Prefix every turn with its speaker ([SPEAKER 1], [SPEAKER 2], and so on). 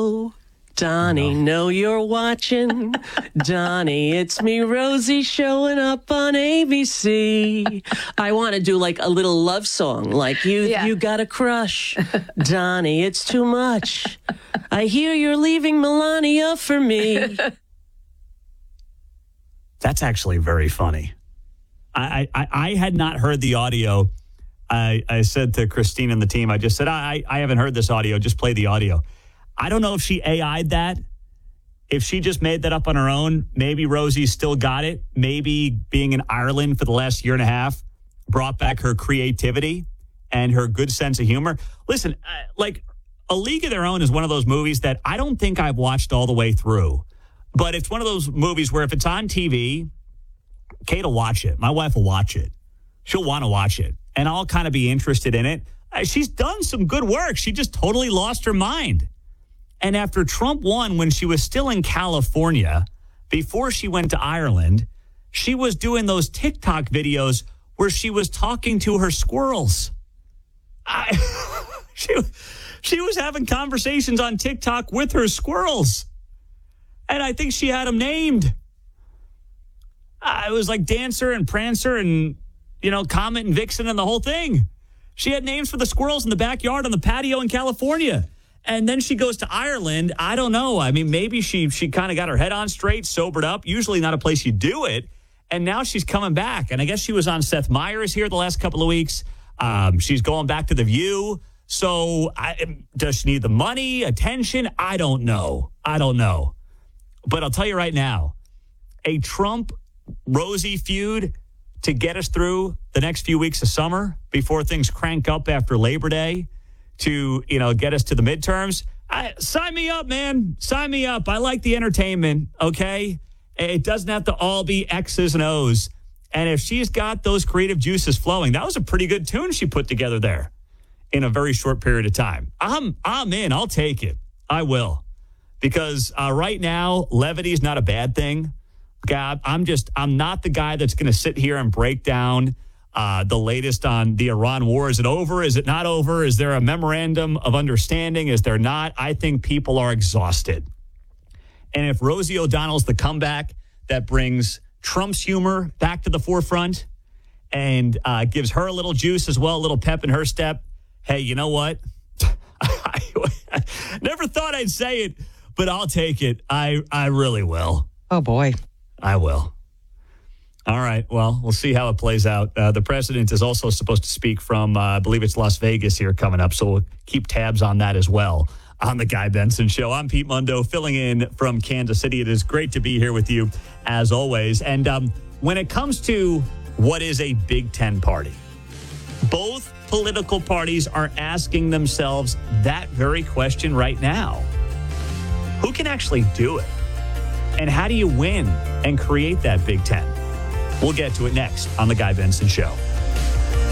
[SPEAKER 1] Show. Donnie, know you're watching. Donnie, it's me, Rosie, showing up on ABC. I want to do like a little love song, like you got a crush. Donnie, it's too much. I hear you're leaving Melania for me.
[SPEAKER 2] That's actually very funny. I had not heard the audio. I said to Christine and the team, I just said, I haven't heard this audio. Just play the audio. I don't know if she AI'd that. If she just made that up on her own, maybe Rosie still got it. Maybe being in Ireland for the last year and a half brought back her creativity and her good sense of humor. Listen, like A League of Their Own is one of those movies that I don't think I've watched all the way through. But it's one of those movies where if it's on TV, Kate will watch it. My wife will watch it. She'll want to watch it. And I'll kind of be interested in it. She's done some good work. She just totally lost her mind. And after Trump won, when she was still in California, before she went to Ireland, she was doing those TikTok videos where she was talking to her squirrels. She was having conversations on TikTok with her squirrels. And I think she had them named. It was like Dancer and Prancer and, Comet and Vixen and the whole thing. She had names for the squirrels in the backyard on the patio in California. And then she goes to Ireland. I don't know. I mean, maybe she kind of got her head on straight, sobered up. Usually not a place you do it. And now she's coming back. And I guess she was on Seth Meyers here the last couple of weeks. She's going back to The View. So does she need the money, attention? I don't know. But I'll tell you right now, a Trump-Rosie feud to get us through the next few weeks of summer before things crank up after Labor Day to, get us to the midterms. Sign me up, man. Sign me up. I like the entertainment, okay? It doesn't have to all be X's and O's. And if she's got those creative juices flowing, that was a pretty good tune she put together there in a very short period of time. I'm in. I'll take it. I will. Because right now, levity is not a bad thing. God, I'm not the guy that's going to sit here and break down the latest on the Iran war. Is it over? Is it not over? Is there a memorandum of understanding? Is there not? I think people are exhausted. And if Rosie O'Donnell's the comeback that brings Trump's humor back to the forefront and gives her a little juice as well, a little pep in her step, hey, you know what? I never thought I'd say it, but I'll take it. I really will.
[SPEAKER 1] Oh, boy.
[SPEAKER 2] I will. All right. Well, we'll see how it plays out. The president is also supposed to speak from, I believe it's Las Vegas here coming up. So we'll keep tabs on that as well on the Guy Benson Show. I'm Pete Mundo filling in from Kansas City. It is great to be here with you as always. And when it comes to what is a Big Ten party, both political parties are asking themselves that very question right now. Who can actually do it? And how do you win and create that Big Ten? We'll get to it next on The Guy Benson Show.